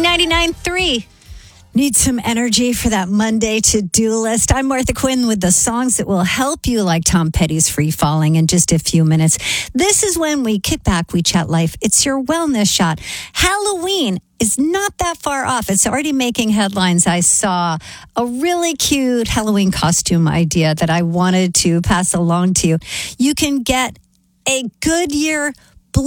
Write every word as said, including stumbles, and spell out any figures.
ninety-nine point three. Need some energy for that Monday to-do list? I'm Martha Quinn with the songs that will help you, like Tom Petty's Free Falling, in just a few minutes. This is when we kick back, we chat life. It's your wellness shot. Halloween is not that far off. It's already making headlines. I saw a really cute Halloween costume idea that I wanted to pass along to you. You can get a Goodyear